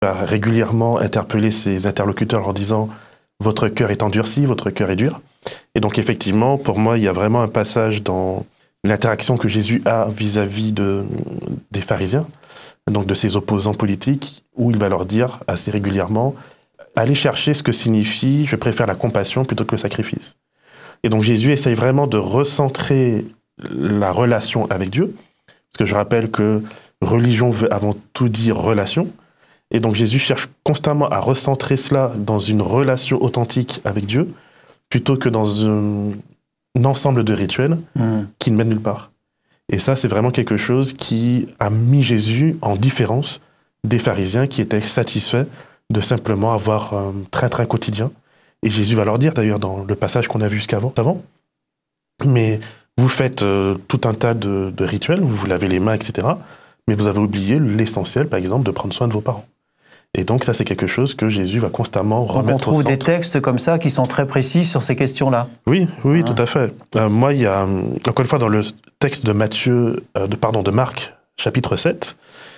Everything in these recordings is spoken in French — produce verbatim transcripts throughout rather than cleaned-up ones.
a régulièrement interpellé ses interlocuteurs en leur disant « Votre cœur est endurci, votre cœur est dur ». Et donc effectivement, pour moi, il y a vraiment un passage dans l'interaction que Jésus a vis-à-vis de, des pharisiens, donc de ses opposants politiques, où il va leur dire assez régulièrement « Allez chercher ce que signifie « Je préfère la compassion plutôt que le sacrifice ». Et donc Jésus essaye vraiment de recentrer la relation avec Dieu, parce que je rappelle que religion veut avant tout dire relation. Et donc Jésus cherche constamment à recentrer cela dans une relation authentique avec Dieu, plutôt que dans un, un ensemble de rituels mmh. qui ne mènent nulle part. Et ça, c'est vraiment quelque chose qui a mis Jésus en différence des pharisiens qui étaient satisfaits de simplement avoir un train-train quotidien. Et Jésus va leur dire, d'ailleurs, dans le passage qu'on a vu jusqu'avant, avant, mais vous faites euh, tout un tas de, de rituels, vous vous lavez les mains, et cetera, mais vous avez oublié l'essentiel, par exemple, de prendre soin de vos parents. Et donc, ça, c'est quelque chose que Jésus va constamment remettre au centre. On trouve des textes comme ça qui sont très précis sur ces questions-là. Oui, oui, ah. tout à fait. Euh, moi, il y a, encore une fois, dans le texte de Matthieu, euh, de, pardon, de Marc, chapitre sept,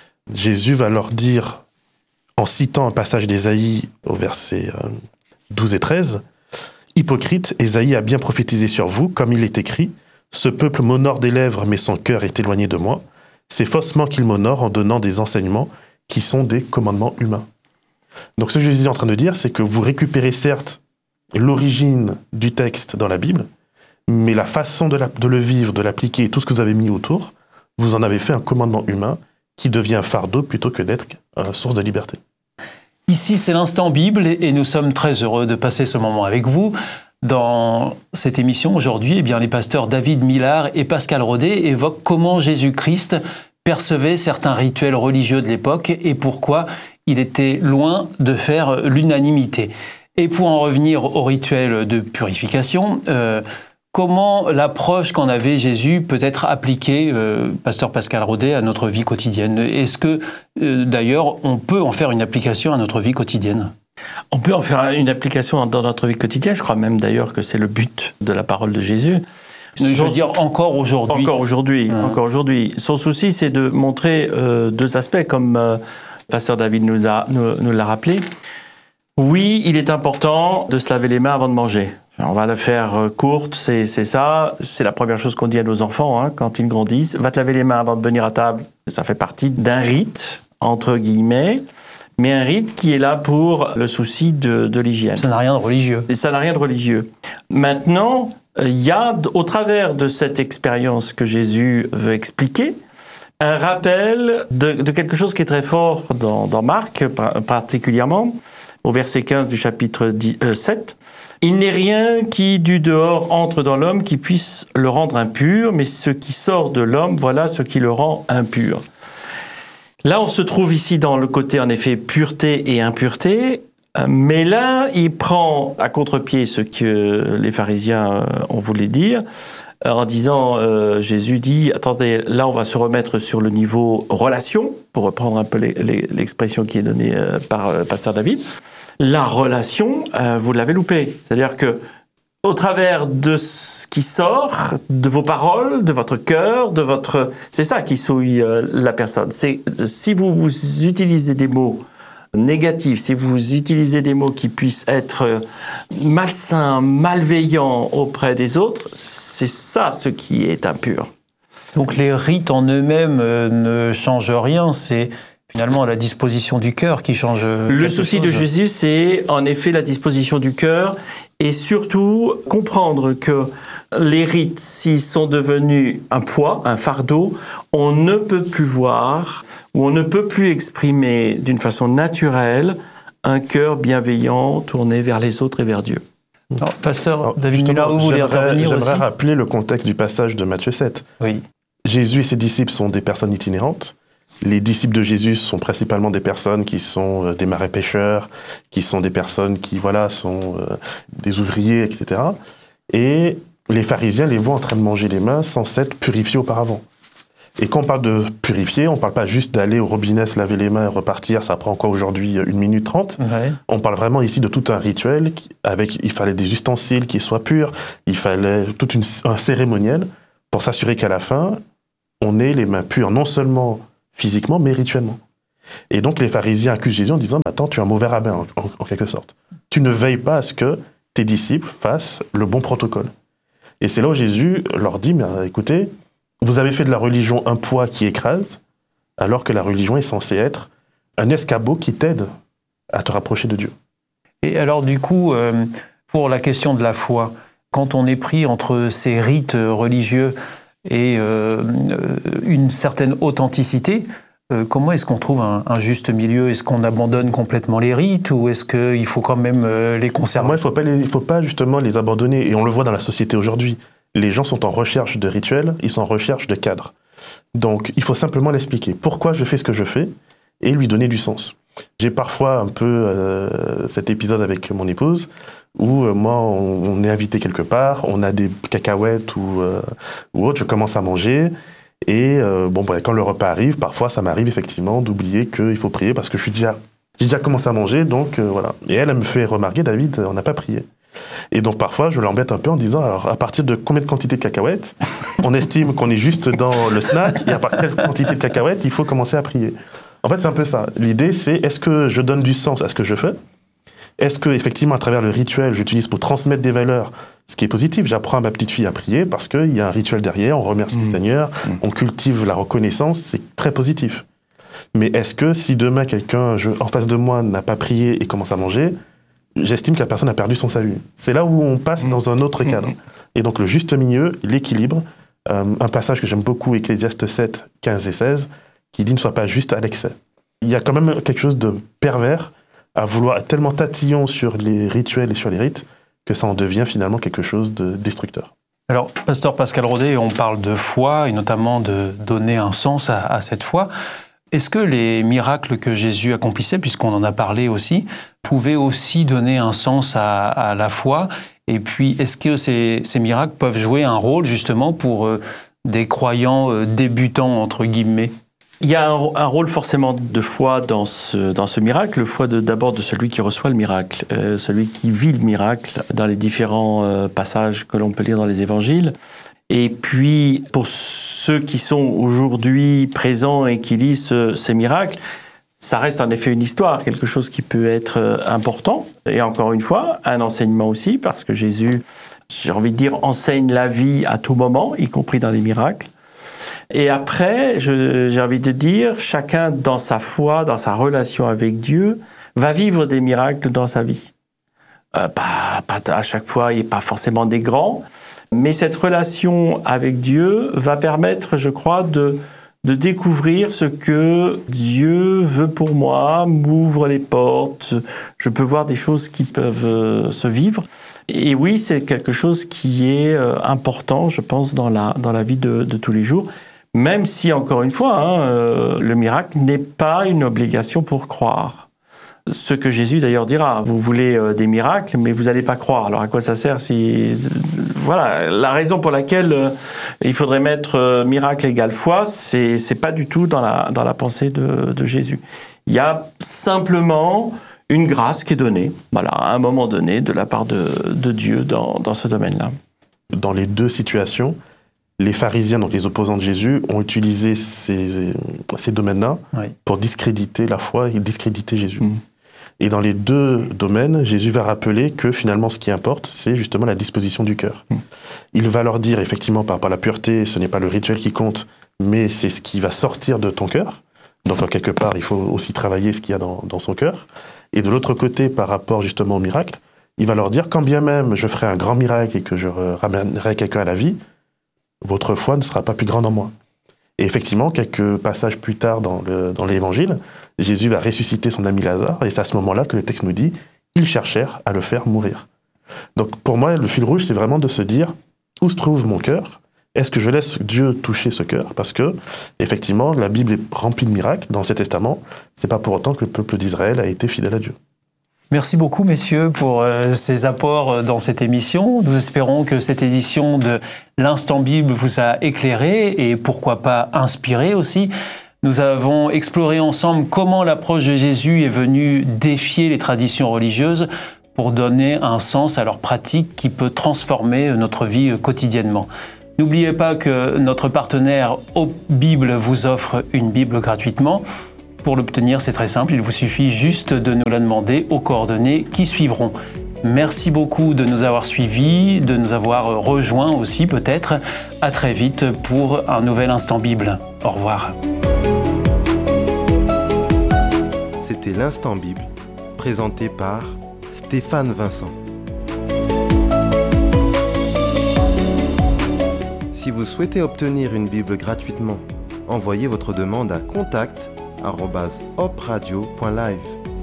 Jésus va leur dire, en citant un passage d'Ésaïe au verset euh, douze et treize, « Hypocrite, Ésaïe a bien prophétisé sur vous, comme il est écrit, « Ce peuple m'honore des lèvres, mais son cœur est éloigné de moi. C'est faussement qu'il m'honore en donnant des enseignements qui sont des commandements humains. » Donc ce que Jésus est en train de dire, c'est que vous récupérez certes l'origine du texte dans la Bible, mais la façon de, la, de le vivre, de l'appliquer, tout ce que vous avez mis autour, vous en avez fait un commandement humain qui devient un fardeau plutôt que d'être une source de liberté. Ici, c'est l'instant Bible et nous sommes très heureux de passer ce moment avec vous. Dans cette émission, aujourd'hui, eh bien, les pasteurs David Millard et Pascal Rodet évoquent comment Jésus-Christ percevait certains rituels religieux de l'époque et pourquoi il était loin de faire l'unanimité. Et pour en revenir au rituel de purification, euh, comment l'approche qu'en avait Jésus peut être appliquée, euh, pasteur Pascal Rodet, à notre vie quotidienne? Est-ce que, euh, d'ailleurs, on peut en faire une application à notre vie quotidienne? On peut en faire une application dans notre vie quotidienne. Je crois même d'ailleurs que c'est le but de la parole de Jésus. Je veux dire encore aujourd'hui. Encore aujourd'hui. Mmh. Encore aujourd'hui. Son souci, c'est de montrer euh, deux aspects, comme euh, pasteur David nous, a, nous, nous l'a rappelé. Oui, il est important de se laver les mains avant de manger. On va la faire courte, c'est, c'est ça. C'est la première chose qu'on dit à nos enfants hein, quand ils grandissent. Va te laver les mains avant de venir à table. Ça fait partie d'un rite, entre guillemets, mais un rite qui est là pour le souci de, de l'hygiène. Ça n'a rien de religieux. Et ça n'a rien de religieux. Maintenant, il y a, au travers de cette expérience que Jésus veut expliquer, un rappel de, de quelque chose qui est très fort dans, dans Marc, particulièrement, au verset quinze du chapitre sept. « Il n'est rien qui, du dehors, entre dans l'homme qui puisse le rendre impur, mais ce qui sort de l'homme, voilà ce qui le rend impur. » Là, on se trouve ici dans le côté, en effet, pureté et impureté, mais là, il prend à contre-pied ce que les pharisiens ont voulu dire, en disant, euh, Jésus dit, attendez, là, on va se remettre sur le niveau relation, pour reprendre un peu les, les, l'expression qui est donnée euh, par euh, pasteur David. La relation, euh, vous l'avez loupé. C'est-à-dire que, au travers de ce qui sort, de vos paroles, de votre cœur, de votre... C'est ça qui souille euh, la personne. C'est, si vous, vous utilisez des mots négatifs, si vous utilisez des mots qui puissent être malsains, malveillants auprès des autres, c'est ça ce qui est impur. Donc les rites en eux-mêmes euh, ne changent rien, c'est finalement la disposition du cœur qui change. Le souci chose. de Jésus, c'est en effet la disposition du cœur et surtout comprendre que les rites, s'ils sont devenus un poids, un fardeau, on ne peut plus voir ou on ne peut plus exprimer d'une façon naturelle un cœur bienveillant tourné vers les autres et vers Dieu. Alors, pasteur Alors, David Millard, vous voulez intervenir aussi ? J'aimerais rappeler le contexte du passage de Matthieu sept. Oui. Jésus et ses disciples sont des personnes itinérantes. Les disciples de Jésus sont principalement des personnes qui sont euh, des marins-pêcheurs, qui sont des personnes qui, voilà, sont euh, des ouvriers, et cetera. Et les pharisiens les voient en train de manger les mains sans s'être purifiés auparavant. Et quand on parle de purifier, on ne parle pas juste d'aller au robinet, se laver les mains et repartir, ça prend quoi aujourd'hui, une minute trente. Ouais. On parle vraiment ici de tout un rituel, avec, il fallait des ustensiles qui soient purs, il fallait tout une, un cérémoniel pour s'assurer qu'à la fin, on ait les mains pures, non seulement physiquement, mais rituellement. Et donc les pharisiens accusent Jésus en disant « Attends, tu es un mauvais rabbin, en, en, en quelque sorte. Tu ne veilles pas à ce que tes disciples fassent le bon protocole. » Et c'est là où Jésus leur dit « Mais écoutez, vous avez fait de la religion un poids qui écrase, alors que la religion est censée être un escabeau qui t'aide à te rapprocher de Dieu. » Et alors du coup, euh, pour la question de la foi, quand on est pris entre ces rites religieux et euh, une certaine authenticité, euh, comment est-ce qu'on trouve un, un juste milieu? Est-ce qu'on abandonne complètement les rites ou est-ce qu'il faut quand même euh, les conserver? Moi, il ne faut pas, les, il faut pas justement les abandonner. Et on le voit dans la société aujourd'hui. Les gens sont en recherche de rituels, ils sont en recherche de cadres. Donc, il faut simplement l'expliquer. Pourquoi je fais ce que je fais et lui donner du sens. J'ai parfois un peu euh, cet épisode avec mon épouse où euh, moi, on, on est invité quelque part, on a des cacahuètes ou, euh, ou autre, je commence à manger et euh, bon, bah, quand le repas arrive, parfois ça m'arrive effectivement d'oublier qu'il faut prier parce que je suis déjà, j'ai déjà commencé à manger, donc euh, voilà. Et elle, elle me fait remarquer, David, on n'a pas prié. Et donc parfois, je l'embête un peu en disant, alors à partir de combien de quantité de cacahuètes on estime qu'on est juste dans le snack et à partir de quelle quantité de cacahuètes il faut commencer à prier. En fait, c'est un peu ça. L'idée, c'est est-ce que je donne du sens à ce que je fais? Est-ce que, effectivement, à travers le rituel, j'utilise pour transmettre des valeurs, ce qui est positif? J'apprends à ma petite fille à prier parce qu'il y a un rituel derrière, on remercie mmh. le Seigneur, mmh. on cultive la reconnaissance, c'est très positif. Mais est-ce que si demain, quelqu'un je, en face de moi n'a pas prié et commence à manger, j'estime que la personne a perdu son salut? C'est là où on passe mmh. dans un autre cadre. Mmh. Et donc, le juste milieu, l'équilibre, euh, un passage que j'aime beaucoup, Ecclésiaste sept, quinze et seize, qui dit ne sois pas juste à l'excès. Il y a quand même quelque chose de pervers à vouloir être tellement tatillon sur les rituels et sur les rites que ça en devient finalement quelque chose de destructeur. Alors, pasteur Pascal Rodet, on parle de foi et notamment de donner un sens à, à cette foi. Est-ce que les miracles que Jésus accomplissait, puisqu'on en a parlé aussi, pouvaient aussi donner un sens à, à la foi? Et puis, est-ce que ces, ces miracles peuvent jouer un rôle justement pour euh, des croyants euh, débutants, entre guillemets? Il y a un, un rôle forcément de foi dans ce, dans ce miracle, le foi de, d'abord de celui qui reçoit le miracle, euh, celui qui vit le miracle dans les différents euh, passages que l'on peut lire dans les évangiles. Et puis, pour ceux qui sont aujourd'hui présents et qui lisent ce, ces miracles, ça reste en effet une histoire, quelque chose qui peut être important. Et encore une fois, un enseignement aussi, parce que Jésus, j'ai envie de dire, enseigne la vie à tout moment, y compris dans les miracles. Et après, je, j'ai envie de dire, chacun dans sa foi, dans sa relation avec Dieu, va vivre des miracles dans sa vie. Euh, pas, pas à chaque fois, et pas forcément des grands, mais cette relation avec Dieu va permettre, je crois, de, de découvrir ce que Dieu veut pour moi, m'ouvre les portes, je peux voir des choses qui peuvent euh, se vivre. Et oui, c'est quelque chose qui est euh, important, je pense, dans la, dans la vie de, de tous les jours. Même si, encore une fois, hein, euh, le miracle n'est pas une obligation pour croire. Ce que Jésus d'ailleurs dira, vous voulez euh, des miracles, mais vous n'allez pas croire. Alors à quoi ça sert si... Voilà, la raison pour laquelle euh, il faudrait mettre euh, miracle égale foi, c'est, c'est pas du tout dans la, dans la pensée de, de Jésus. Il y a simplement une grâce qui est donnée, voilà, à un moment donné, de la part de, de Dieu dans, dans ce domaine-là. Dans les deux situations, les pharisiens, donc les opposants de Jésus, ont utilisé ces, ces domaines-là oui. pour discréditer la foi et discréditer Jésus. Mmh. Et dans les deux domaines, Jésus va rappeler que finalement ce qui importe, c'est justement la disposition du cœur. Mmh. Il va leur dire effectivement par rapport à la pureté, ce n'est pas le rituel qui compte, mais c'est ce qui va sortir de ton cœur. Donc en quelque part, il faut aussi travailler ce qu'il y a dans, dans son cœur. Et de l'autre côté, par rapport justement au miracle, il va leur dire, quand bien même je ferai un grand miracle et que je ramènerai quelqu'un à la vie, votre foi ne sera pas plus grande en moi. Et effectivement, quelques passages plus tard dans, le, dans l'évangile, Jésus va ressusciter son ami Lazare, et c'est à ce moment-là que le texte nous dit « Ils cherchèrent à le faire mourir ». Donc pour moi, le fil rouge, c'est vraiment de se dire « Où se trouve mon cœur ? Est-ce que je laisse Dieu toucher ce cœur ?» Parce que, effectivement, la Bible est remplie de miracles dans l'Ancien Testament. C'est pas pour autant que le peuple d'Israël a été fidèle à Dieu. Merci beaucoup, messieurs, pour euh, ces apports dans cette émission. Nous espérons que cette édition de l'Instant Bible vous a éclairé et pourquoi pas inspiré aussi. Nous avons exploré ensemble comment l'approche de Jésus est venue défier les traditions religieuses pour donner un sens à leur pratique qui peut transformer notre vie quotidiennement. N'oubliez pas que notre partenaire Hope Bible vous offre une Bible gratuitement. Pour l'obtenir, c'est très simple, il vous suffit juste de nous la demander aux coordonnées qui suivront. Merci beaucoup de nous avoir suivis, de nous avoir rejoints aussi peut-être. À très vite pour un nouvel Instant Bible. Au revoir. C'était l'Instant Bible, présenté par Stéphane Vincent. Si vous souhaitez obtenir une Bible gratuitement, envoyez votre demande à contact arobase hopradio point live.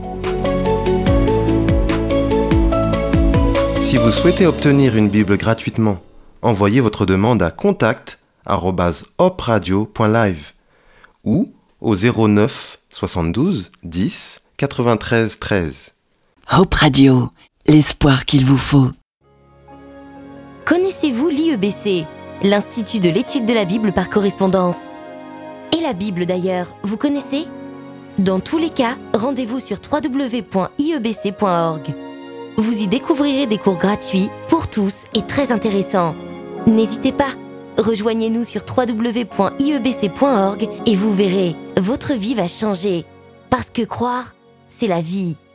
Si vous souhaitez obtenir une Bible gratuitement, envoyez votre demande à contact arobase hopradio point live ou au zéro neuf soixante-douze dix quatre-vingt-treize treize. Hope Radio, l'espoir qu'il vous faut. Connaissez-vous l'I E B C, l'Institut de l'étude de la Bible par correspondance? Et la Bible d'ailleurs, vous connaissez? Dans tous les cas, rendez-vous sur w w w point i e b c point org. Vous y découvrirez des cours gratuits pour tous et très intéressants. N'hésitez pas, rejoignez-nous sur w w w point i e b c point org et vous verrez, votre vie va changer. Parce que croire, c'est la vie.